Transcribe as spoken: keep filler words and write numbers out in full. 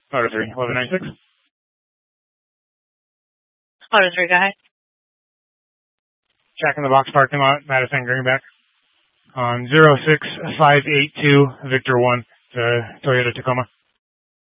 Auto three, eleven ninety-six. Auto three, go ahead. Jack in the Box parking lot, Madison Greenback. On zero six five eight two Victor one, the Toyota Tacoma.